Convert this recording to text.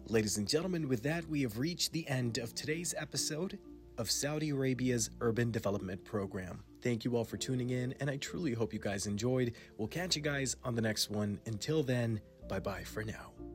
Ladies and gentlemen, with that, we have reached the end of today's episode of Saudi Arabia's Urban Development Program. Thank you all for tuning in, and I truly hope you guys enjoyed. We'll catch you guys on the next one. Until then, bye-bye for now.